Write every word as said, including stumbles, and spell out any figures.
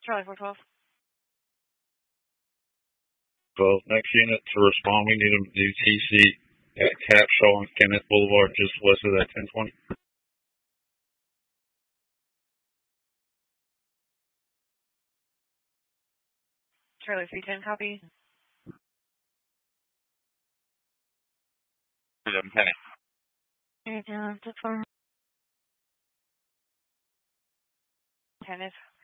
Charlie four twelve. Well, next unit to respond, we need a new T C at Capshaw on Kenneth Boulevard, just west of that ten twenty. Charlie three ten, copy. Kenneth. Yeah, that's fine. Kenneth.